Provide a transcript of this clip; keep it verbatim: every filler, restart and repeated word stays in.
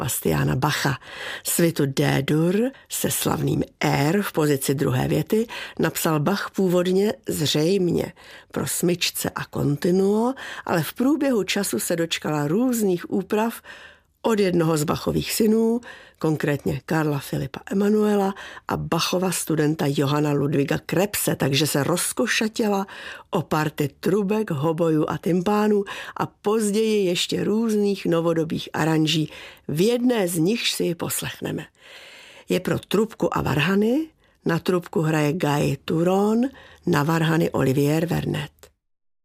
Sebastiana Bacha. Svitu D-dur se slavným R v pozici druhé věty napsal Bach původně zřejmě pro smyčce a kontinuo, ale v průběhu času se dočkala různých úprav od jednoho z Bachových synů, konkrétně Karla Filipa Emanuela a Bachova studenta Johanna Ludwiga Krebse, takže se rozkošatěla o party trubek, hobojů a tympánů a později ještě různých novodobých aranží. V jedné z nich si ji poslechneme. Je pro trubku a varhany, na trubku hraje Guy Turon, na varhany Olivier Vernet.